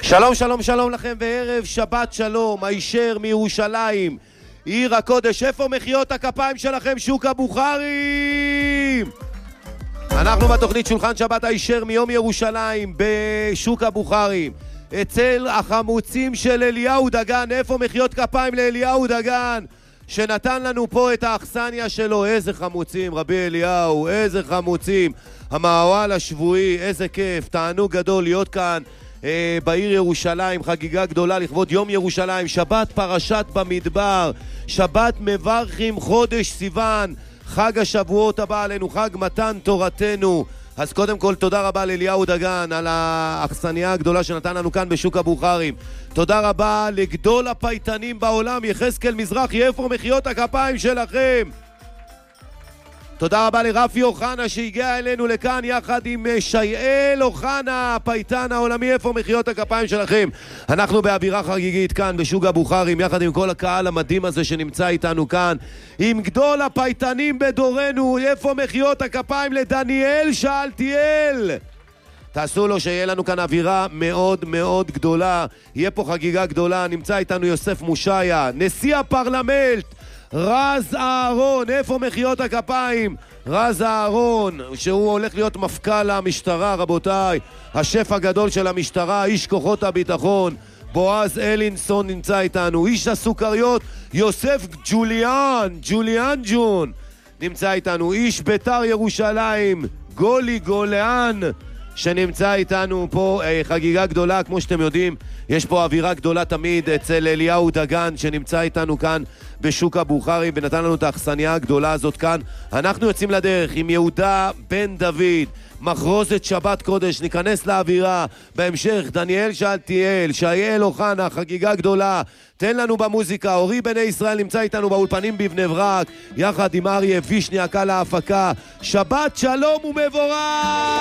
שלום, שלום, שלום לכם, וערב שבת שלום, הישר מירושלים, עיר הקודש. איפה מחיאות הכפיים שלכם, שוק הבוכרים? אנחנו בתוכנית שולחן שבת הישר מיום ירושלים בשוק הבוכרים, אצל החמוצים של אליהו דגן. איפה מחיאות כפיים לאליהו דגן, שנתן לנו פה את האכסניה שלו? איזה חמוצים, רבי אליהו, איזה חמוצים. המעוול השבועי, איזה כיף, תענוג גדול להיות כאן בעיר ירושלים, חגיגה גדולה לכבוד יום ירושלים, שבת פרשת במדבר, שבת מברכים חודש סיוון, חג השבועות הבא עלינו, חג מתן תורתנו. אז קודם כל תודה רבה לאליהו דגן על האכסניה הגדולה שנתן לנו כאן בשוק הבוכרים. תודה רבה לגדול הפייטנים בעולם, יחזקאל מזרחי. איפה מחיאות הכפיים שלכם? תודה רבה לרפי אוחנה שהגיע אלינו לכאן יחד עם שייאל אוחנה, הפייטן העולמי. איפה מחיאות הכפיים שלכם? אנחנו באווירה חגיגית כאן בשוק הבוכרים, יחד עם כל הקהל המדהים הזה שנמצא איתנו כאן, עם גדול הפייטנים בדורנו. איפה מחיאות הכפיים לדניאל שאלתיאל? תעשו לו שיהיה לנו כאן אווירה מאוד מאוד גדולה, יהיה פה חגיגה גדולה. נמצא איתנו יוסף מושיה, נשיא הפרלמנט, רז אהרון. איפה מחיאות הכפיים? רז אהרון, שהוא הולך להיות מפכ"ל המשטרה, רבותיי, השף הגדול של המשטרה, איש כוחות הביטחון. בועז אלינסון נמצא איתנו, איש הסוכריות, יוסף ג'וליאן ג'ון נמצא איתנו, איש ביתר ירושלים, גולי גולאן שנמצא איתנו פה. חגיגה גדולה, כמו שאתם יודעים, יש פה אווירה גדולה תמיד אצל אליהו דגן שנמצא איתנו כאן בשוק הבוכרים ונתן לנו את האכסניה הגדולה הזאת כאן. אנחנו יוצאים לדרך עם יהודה בן דוד, מחרוזת שבת קודש, ניכנס לאווירה. בהמשך דניאל שאלתיאל, שייאל אוחנה, חגיגה גדולה. תן לנו במוזיקה. אורי בני ישראל נמצא איתנו באולפנים בבני ברק, יחד עם אריה וישניאק על ההפקה. שבת שלום ומבורך.